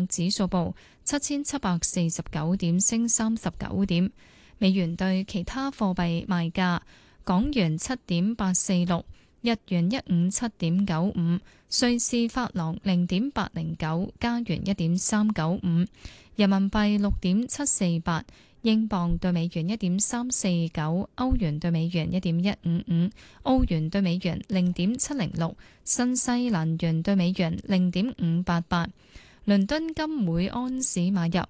克指數報7749點，升39點。美元對其他貨幣賣價：港元7.846，日元157.95，瑞士法郎0.809，加元1.395，人民幣6.748，英鎊對美元1.349，歐元對美元1.155，澳元對美元0.706，新西蘭元對美元0.588。倫敦金每安士買入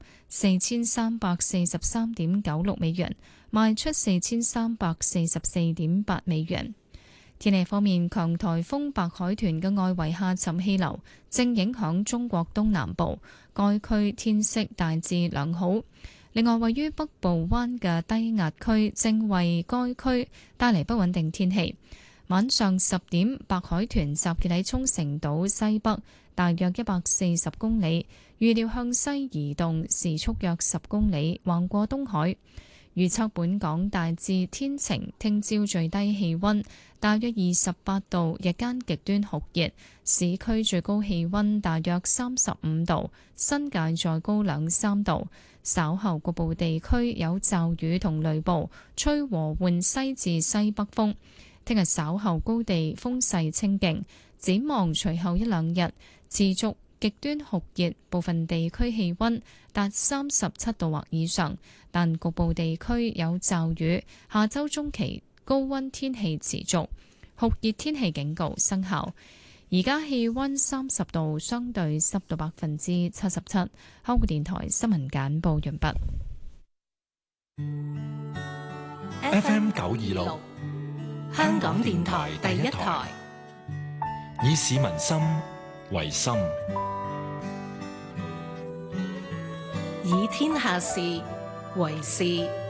4343.96美元，賣出4344.8美元。天氣方面，強颱風白海豚嘅外圍下沉氣流正影響中國東南部，該區天色大致良好。另外，位於北部灣嘅低壓區正為該區帶嚟不穩定天氣。晚上10點，白海豚集結喺沖繩島西北，大約140公里，預料向西移動，時速約10公里，橫過東海。預測本港大致天晴，聽朝最低氣溫大約28度，日間極端酷熱，市區最高氣溫大約35度，新界再高2-3度。稍後局部地區有驟雨同雷暴，吹和緩西至西北風。聽日稍後高地風勢清勁，展望隨後1-2日持續極端酷熱，部分地區氣溫達37度或以上，但局部地區有驟雨。下周中期高溫天氣持續，酷熱天氣警告生效。而家氣溫30度，相對濕度77%。香港電台新聞簡報完畢。 FM 926，香港電台第一台，以市民心為心， 以天下事為事。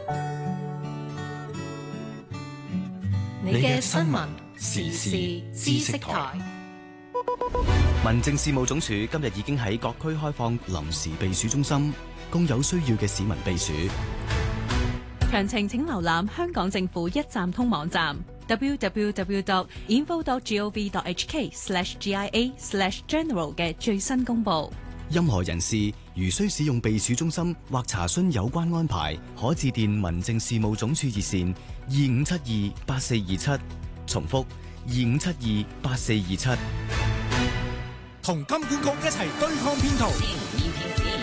你嘅新聞時事知識台。 民政事務總署今日已經喺各區開放臨時避暑中心，供有需要嘅市民避暑。 詳情請瀏覽香港政府一站通網站 www.info.gov.hk/GIA/general 嘅最新公佈。 任何人士如需使用避暑中心或查詢有關安排，可致電民政事務總署熱線25728427，重複25728427。 同金管局一齊對抗騙徒。